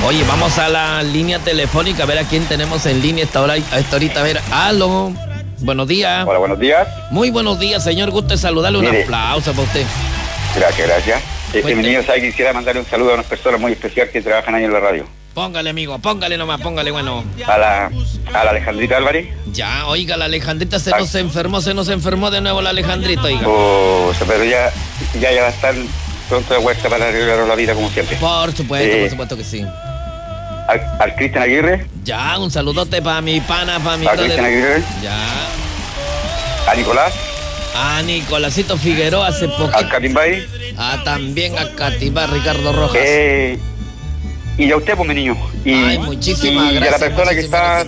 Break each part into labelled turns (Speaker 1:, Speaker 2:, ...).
Speaker 1: Oye, vamos a la línea telefónica a ver a quién tenemos en línea a esta horita. A ver, aló. Buenos días.
Speaker 2: Hola, buenos días.
Speaker 1: Muy buenos días, señor. Gusto de saludarle. Un aplauso para usted.
Speaker 2: Gracias. Mi niño sabe que quisiera mandarle un saludo a unas personas muy especiales que trabajan ahí en la radio.
Speaker 1: Póngale, amigo, póngale nomás, póngale, bueno.
Speaker 2: A la Alejandrita Álvarez.
Speaker 1: Ya, oiga, la Alejandrita se nos enfermó de nuevo la Alejandrita, oiga.
Speaker 2: Pero ya va a estar pronto de vuelta para arreglar la vida como siempre.
Speaker 1: Por supuesto que sí.
Speaker 2: Al Cristian Aguirre.
Speaker 1: Ya, un saludote para mi pana, para mi...
Speaker 2: A Cristian Aguirre.
Speaker 1: Ya.
Speaker 2: A Nicolás.
Speaker 1: A Nicolásito Figueroa hace poco.
Speaker 2: Al Catimbay.
Speaker 1: También a Catimbay, Ricardo Rojas.
Speaker 2: Y a usted, pues, mi niño.
Speaker 1: Muchísimas gracias.
Speaker 2: Y a la persona que está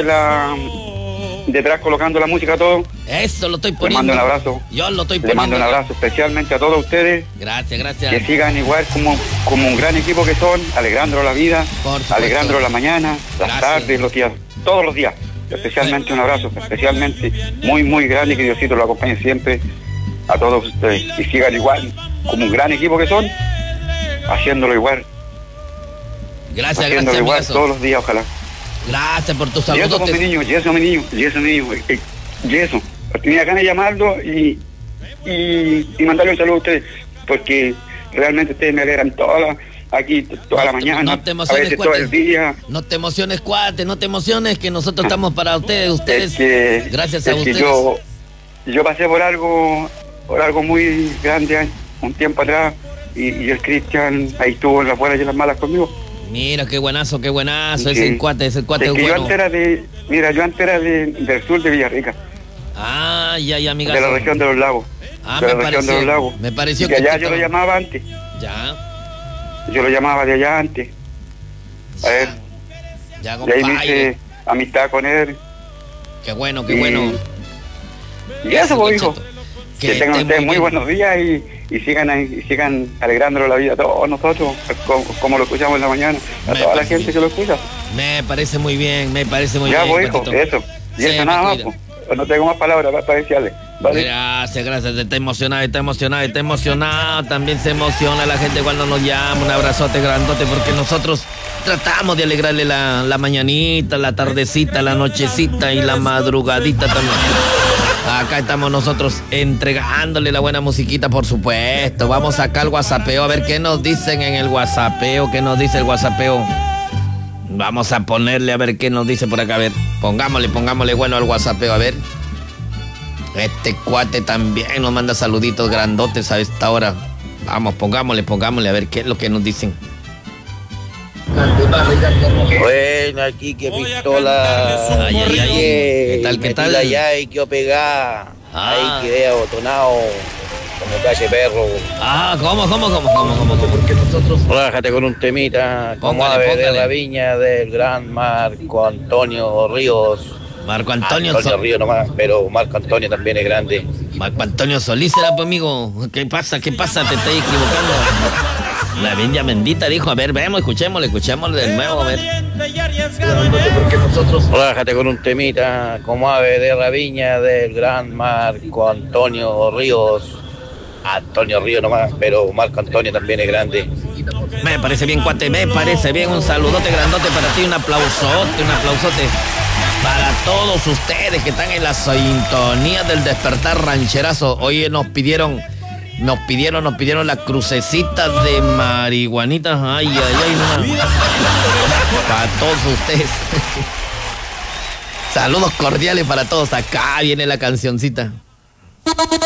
Speaker 2: detrás colocando la música, todo.
Speaker 1: Eso lo estoy poniendo.
Speaker 2: Le mando un abrazo.
Speaker 1: Yo lo estoy
Speaker 2: poniendo. Le mando un abrazo especialmente a todos ustedes.
Speaker 1: Gracias.
Speaker 2: Que sigan igual como un gran equipo que son, alegrando la vida, alegrando la mañana, las tardes, los días, todos los días. Especialmente un abrazo, especialmente muy, muy grande, que Diosito lo acompañe siempre a todos ustedes. Y sigan igual como un gran equipo que son, haciéndolo igual.
Speaker 1: Gracias,
Speaker 2: igual todos los días, ojalá.
Speaker 1: Gracias por tus saludos.
Speaker 2: Yeso, mi niño. Yeso. Tenía ganas de llamarlo y mandarle un saludo a ustedes, porque realmente ustedes me alegran aquí toda la mañana,
Speaker 1: no te emociones,
Speaker 2: a veces todo el día.
Speaker 1: No te emociones, cuate, no te emociones, que nosotros estamos para ustedes, gracias a ustedes.
Speaker 2: Yo pasé por algo muy grande un tiempo atrás, y el Cristian ahí estuvo en las buenas y en las malas conmigo.
Speaker 1: Mira, qué buenazo, sí. ese cuate es bueno.
Speaker 2: Yo antes era del sur de Villarrica.
Speaker 1: Ya, amiga.
Speaker 2: De la región de los lagos.
Speaker 1: Me pareció
Speaker 2: que allá yo lo llamaba antes.
Speaker 1: Ya.
Speaker 2: Yo lo llamaba de allá antes. A ver.
Speaker 1: Ya,
Speaker 2: de ahí me hice amistad con él.
Speaker 1: Qué bueno.
Speaker 2: Y eso, pues, hijo. Que tengan ustedes muy buenos días y sigan alegrándolo la vida a todos nosotros, como lo escuchamos en la mañana, a toda la gente que lo escucha.
Speaker 1: Me parece muy bien.
Speaker 2: Ya, pues, hijo, eso. Y eso nada más, pues. No tengo más palabras para decirle. ¿Vale?
Speaker 1: Gracias. Está emocionado. También se emociona la gente cuando nos llama. Un abrazote grandote, porque nosotros tratamos de alegrarle la mañanita, la tardecita, la nochecita y la madrugadita también. Acá estamos nosotros entregándole la buena musiquita, por supuesto. Vamos acá al WhatsAppeo a ver qué nos dicen en el WhatsAppeo. ¿Qué nos dice el WhatsAppeo? Vamos a ponerle a ver qué nos dice por acá. A ver, pongámosle bueno al WhatsAppeo. A ver. Este cuate también nos manda saluditos grandotes a esta hora. Vamos, pongámosle a ver qué es lo que nos dicen.
Speaker 3: Bueno, aquí que pistola.
Speaker 1: ¿Qué tal?
Speaker 3: Allá y que pegar. Ahí quedé abotonado como calle perro.
Speaker 1: ¿Cómo? Porque nosotros...
Speaker 3: Rájate con un temita. Como ave de la viña del gran Marco Antonio Ríos.
Speaker 1: Marco Antonio
Speaker 3: Ríos nomás, pero Marco Antonio también es grande.
Speaker 1: Marco Antonio Solís era, pues, amigo. ¿Qué pasa? Te estás equivocando. La Viña bendita dijo, a ver, escuchémosle de nuevo, a ver.
Speaker 3: Rájate con un temita, como ave de la viña del gran Marco Antonio Ríos. Antonio Ríos nomás, pero Marco Antonio también es grande.
Speaker 1: Me parece bien, cuate, me parece bien. Un saludote grandote para ti, un aplausote para todos ustedes que están en la sintonía del despertar rancherazo. Hoy nos pidieron la crucecita de marihuanitas. Ay, para todos ustedes. Saludos cordiales para todos. Acá viene la cancioncita.